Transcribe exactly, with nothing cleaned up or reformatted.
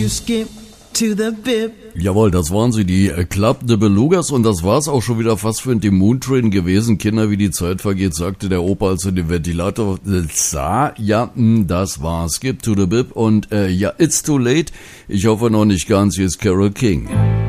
you skip to the bip? Jawohl, das waren sie, die äh, Club de Belugas, und das war's auch schon wieder fast für den Moontrain gewesen. Kinder, wie die Zeit vergeht, sagte der Opa, als er den Ventilator äh, sah. Ja, mh, das war's. Skip to the Bip und äh, ja, it's too late. Ich hoffe noch nicht ganz, hier ist Carole King.